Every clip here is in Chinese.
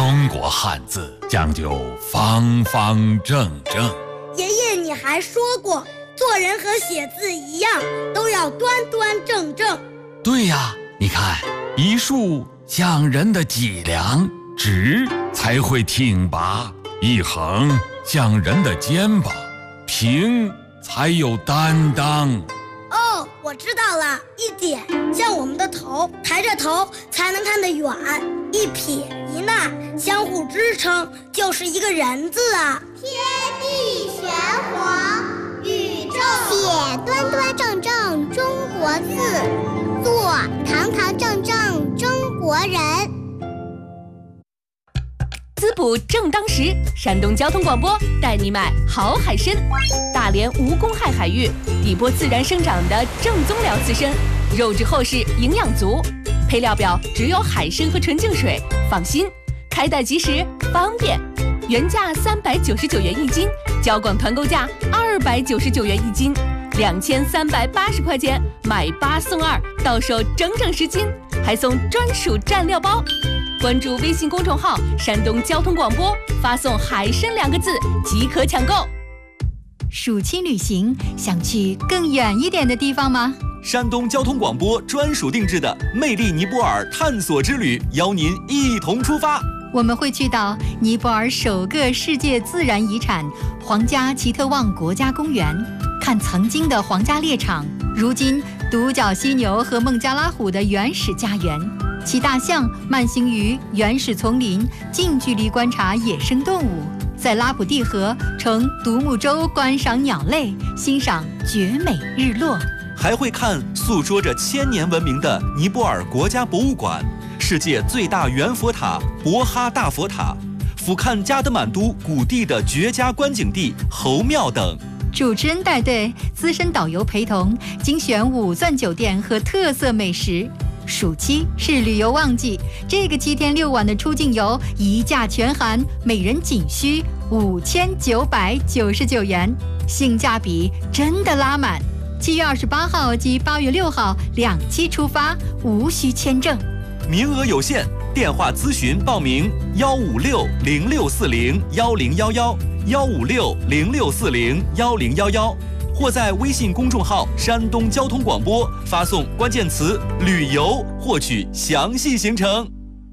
中国汉字讲究方方正正。 爷爷，你还说过，做人和写字一样，都要端端正正。 对呀，你看，一竖像人的脊梁，直才会挺拔；一横像人的肩膀，平才有担当。 哦，我知道了，一点像我们的头，抬着头才能看得远；一撇一捺相互支撑，就是一个人字啊。 天地玄黄，宇宙写端端正正中国字，做堂堂正正中国人。 滋补正当时，山东交通广播带你买好海参。大连无公害海域，底波自然生长的正宗辽刺参，肉质厚实，营养足。配料表只有海参和纯净水，放心，开袋即时，方便。原价399元一斤，交广团购价299元一斤，2380块钱买8送2，到手整整10斤，还送专属蘸料包。关注微信公众号山东交通广播，发送海参2个字即可抢购。 暑期旅行，想去更远一点的地方吗？ 山东交通广播专属定制的魅力尼泊尔探索之旅，邀您一同出发。 我们会去到尼泊尔首个世界自然遗产皇家奇特旺国家公园，看曾经的皇家猎场，如今独角犀牛和孟加拉虎的原始家园，骑大象慢行于原始丛林，近距离观察野生动物，在拉普蒂河乘独木舟观赏鸟类，欣赏绝美日落。 还会看诉说着1000年文明的尼泊尔国家博物馆，世界最大圆佛塔博哈大佛塔，俯瞰加德满都古地的绝佳观景地侯庙等。 主持人带队，资深导游陪同，精选5钻酒店和特色美食。暑期是旅游旺季，这个7天6晚的出境游一价全含，每人仅需5999元，性价比真的拉满。7月28号及8月6号2期出发，无需签证， 名额有限，电话咨询报名15606401011，15606401011，或在微信公众号山东交通广播发送关键词旅游，获取详细行程。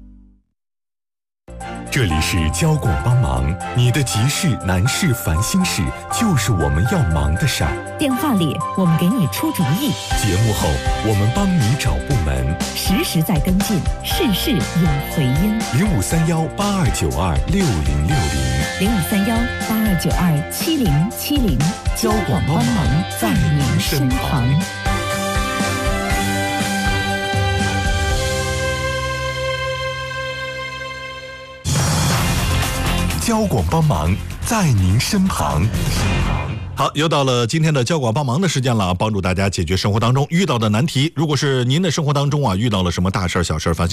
这里是交广帮忙，你的急事难事烦心事就是我们要忙的事儿。 电话里我们给你出主意， 节目后我们帮你找部门， 实时在跟进，事事有回音。 053182926060，053182927070，交广帮忙在您身旁。交广帮忙在您身旁。 好，又到了今天的交广帮忙的时间了，帮助大家解决生活当中遇到的难题。如果是您的生活当中遇到了什么大事小事，烦